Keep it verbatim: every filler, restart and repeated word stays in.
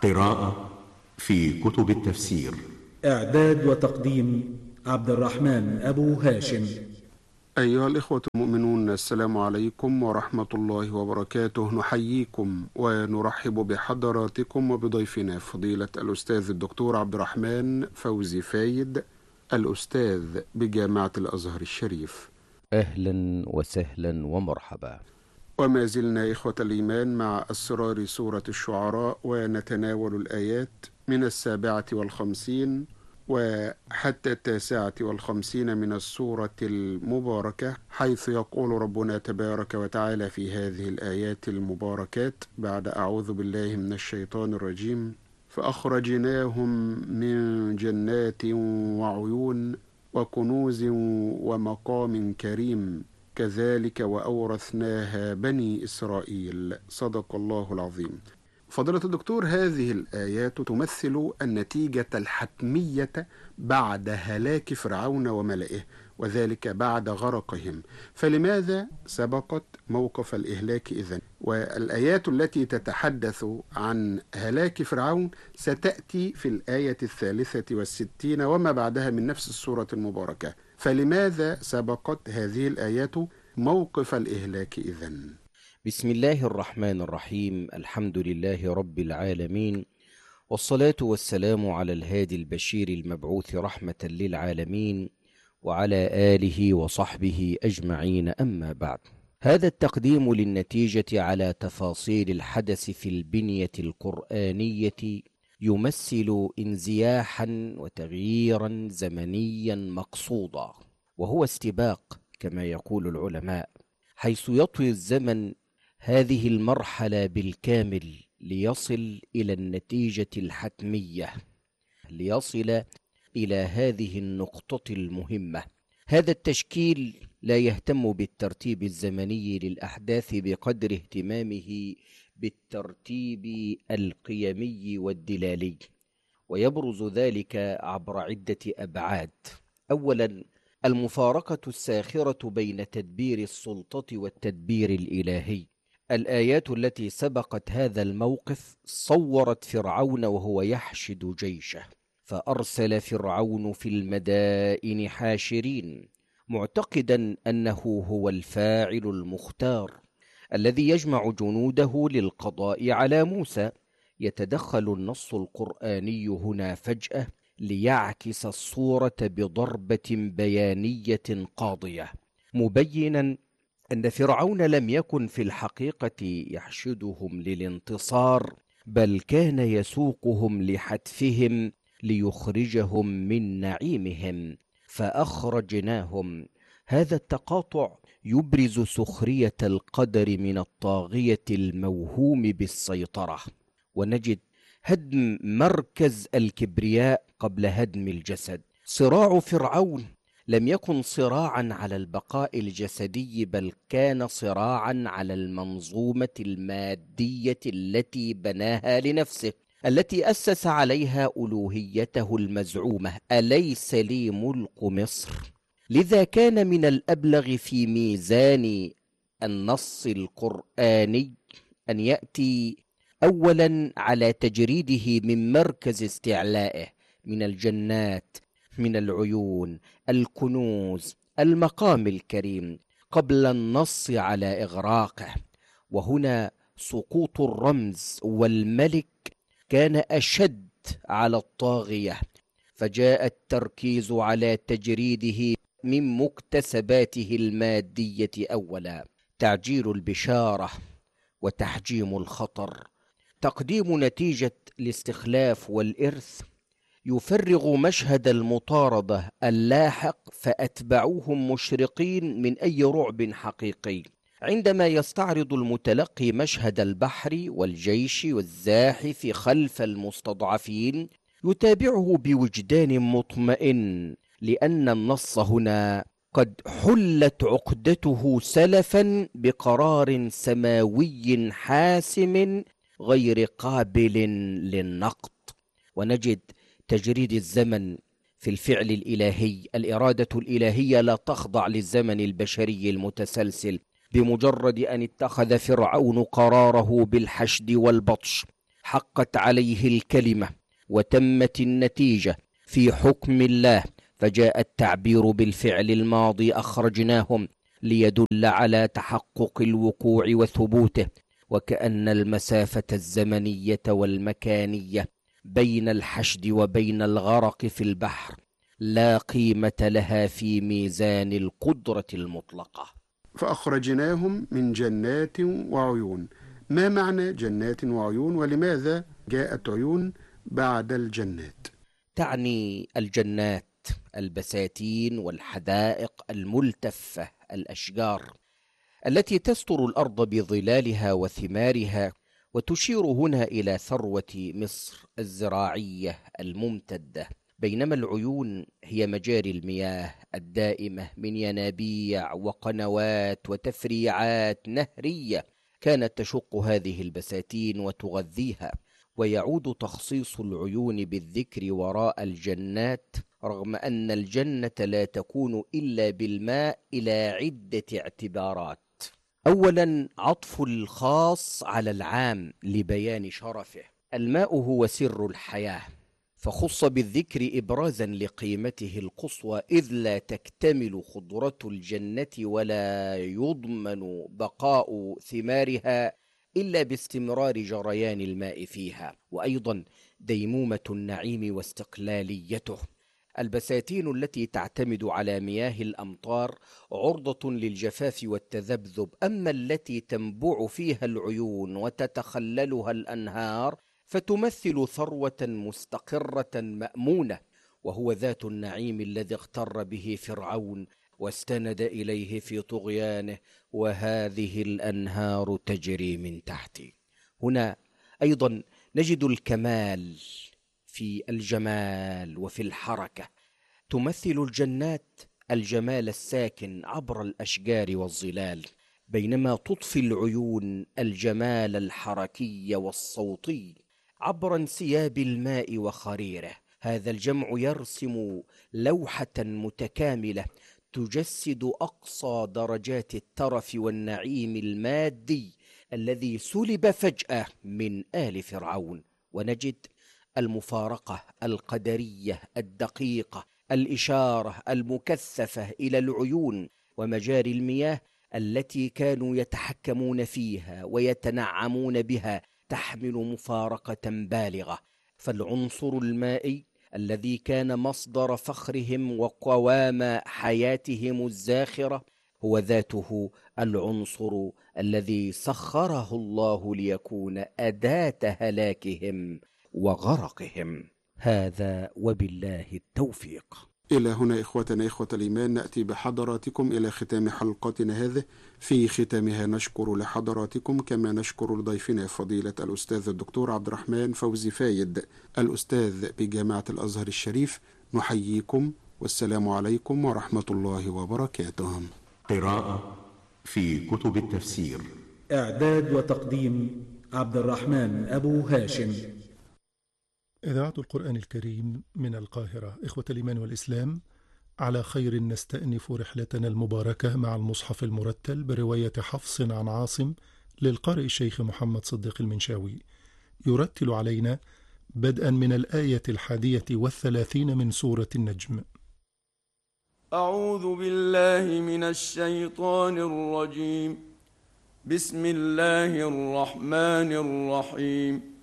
قراءة في كتب التفسير. إعداد وتقديم عبد الرحمن أبو هاشم. أيها الإخوة المؤمنون، السلام عليكم ورحمة الله وبركاته. نحييكم ونرحب بحضراتكم وبضيفنا فضيلة الأستاذ الدكتور عبد الرحمن فوزي فايد، الأستاذ بجامعة الأزهر الشريف. أهلا وسهلا ومرحبا. وما زلنا إخوة الإيمان مع أسرار سورة الشعراء، ونتناول الآيات من السابعة والخمسين وحتى التاسعة والخمسين من السورة المباركة، حيث يقول ربنا تبارك وتعالى في هذه الآيات المباركات بعد أعوذ بالله من الشيطان الرجيم: فأخرجناهم من جنات وعيون وكنوز ومقام كريم كذلك وأورثناها بني إسرائيل. صدق الله العظيم. فضيلة الدكتور، هذه الآيات تمثل النتيجة الحتمية بعد هلاك فرعون وملئه، وذلك بعد غرقهم، فلماذا سبقت موقف الإهلاك إذن؟ والآيات التي تتحدث عن هلاك فرعون ستأتي في الآية الثالثة والستين وما بعدها من نفس السورة المباركة، فلماذا سبقت هذه الآيات موقف الإهلاك إذن؟ بسم الله الرحمن الرحيم. الحمد لله رب العالمين، والصلاة والسلام على الهادي البشير المبعوث رحمة للعالمين، وعلى آله وصحبه أجمعين. أما بعد، هذا التقديم للنتيجة على تفاصيل الحدث في البنية القرآنية يمثل انزياحا وتغييرا زمنيا مقصودا، وهو استباق كما يقول العلماء، حيث يطوي الزمن هذه المرحلة بالكامل ليصل إلى النتيجة الحتمية، ليصل إلى هذه النقطة المهمة. هذا التشكيل لا يهتم بالترتيب الزمني للأحداث بقدر اهتمامه بالترتيب القيمي والدلالي، ويبرز ذلك عبر عدة أبعاد. أولا، المفارقة الساخرة بين تدبير السلطة والتدبير الإلهي. الآيات التي سبقت هذا الموقف صورت فرعون وهو يحشد جيشه، فأرسل فرعون في المدائن حاشرين، معتقدا أنه هو الفاعل المختار الذي يجمع جنوده للقضاء على موسى. يتدخل النص القرآني هنا فجأة ليعكس الصورة بضربة بيانية قاضية، مبينا أن فرعون لم يكن في الحقيقة يحشدهم للانتصار، بل كان يسوقهم لحتفهم ليخرجهم من نعيمهم. فأخرجناهم. هذا التقاطع يبرز سخرية القدر من الطاغية الموهوم بالسيطرة، ونجد هدم مركز الكبرياء قبل هدم الجسد. صراع فرعون لم يكن صراعا على البقاء الجسدي، بل كان صراعا على المنظومة المادية التي بناها لنفسه، التي أسس عليها ألوهيته المزعومة: أليس لي ملك مصر؟ لذا كان من الأبلغ في ميزان النص القرآني أن يأتي أولا على تجريده من مركز استعلائه، من الجنات، من العيون، الكنوز، المقام الكريم، قبل النص على إغراقه. وهنا سقوط الرمز والملك كان أشد على الطاغية، فجاء التركيز على تجريده من مكتسباته المادية أولا: تعجيل البشارة وتحجيم الخطر، تقديم نتيجة الاستخلاف والإرث، يفرغ مشهد المطاردة اللاحق، فأتبعوهم مشرقين من أي رعب حقيقي. عندما يستعرض المتلقي مشهد البحر والجيش والزاحف خلف المستضعفين، يتابعه بوجدان مطمئن، لأن النص هنا قد حلت عقدته سلفا بقرار سماوي حاسم غير قابل للنقد. ونجد تجريد الزمن في الفعل الإلهي. الإرادة الإلهية لا تخضع للزمن البشري المتسلسل. بمجرد أن اتخذ فرعون قراره بالحشد والبطش، حقت عليه الكلمة وتمت النتيجة في حكم الله، فجاء التعبير بالفعل الماضي أخرجناهم ليدل على تحقق الوقوع وثبوته، وكأن المسافة الزمنية والمكانية بين الحشد وبين الغرق في البحر لا قيمة لها في ميزان القدرة المطلقة. فأخرجناهم من جنات وعيون. ما معنى جنات وعيون، ولماذا جاءت عيون بعد الجنات؟ تعني الجنات البساتين والحدائق الملتفة، الأشجار التي تستر الأرض بظلالها وثمارها، وتشير هنا إلى ثروة مصر الزراعية الممتدة، بينما العيون هي مجاري المياه الدائمة من ينابيع وقنوات وتفريعات نهرية كانت تشق هذه البساتين وتغذيها. ويعود تخصيص العيون بالذكر وراء الجنات رغم أن الجنة لا تكون إلا بالماء إلى عدة اعتبارات. أولا، عطف الخاص على العام لبيان شرفه. الماء هو سر الحياة، فخص بالذكر إبرازا لقيمته القصوى، إذ لا تكتمل خضرة الجنة ولا يضمن بقاء ثمارها إلا باستمرار جريان الماء فيها، وأيضا ديمومة النعيم واستقلاليته. البساتين التي تعتمد على مياه الأمطار عرضة للجفاف والتذبذب، أما التي تنبع فيها العيون وتتخللها الأنهار فتمثل ثروة مستقرة مأمونة، وهو ذات النعيم الذي اغتر به فرعون واستند إليه في طغيانه، وهذه الأنهار تجري من تحتي. هنا أيضا نجد الكمال في الجمال وفي الحركة. تمثل الجنات الجمال الساكن عبر الأشجار والظلال، بينما تضفي العيون الجمال الحركي والصوتي عبر انسياب الماء وخريره. هذا الجمع يرسم لوحة متكاملة تجسد أقصى درجات الترف والنعيم المادي الذي سلب فجأة من آل فرعون. ونجد المفارقة القدرية الدقيقة، الإشارة المكثفة إلى العيون ومجاري المياه التي كانوا يتحكمون فيها ويتنعمون بها، تحمل مفارقة بالغة. فالعنصر المائي الذي كان مصدر فخرهم وقوام حياتهم الزاخرة هو ذاته العنصر الذي سخره الله ليكون أداة هلاكهم وغرقهم. هذا وبالله التوفيق. إلى هنا إخوتنا إخوة الإيمان نأتي بحضراتكم إلى ختام حلقتنا هذه. في ختامها نشكر لحضراتكم كما نشكر لضيفنا فضيلة الأستاذ الدكتور عبد الرحمن فوزي فايد الأستاذ بجامعة الأزهر الشريف. نحييكم والسلام عليكم ورحمة الله وبركاته. قراءة في كتب التفسير. إعداد وتقديم عبد الرحمن أبو هاشم. إذاعة القرآن الكريم من القاهرة. إخوة الإيمان والإسلام، على خير نستأنف رحلتنا المباركة مع المصحف المرتل برواية حفص عن عاصم للقارئ الشيخ محمد صديق المنشاوي، يرتل علينا بدءا من الآية الحادية والثلاثين من سورة النجم. أعوذ بالله من الشيطان الرجيم. بسم الله الرحمن الرحيم.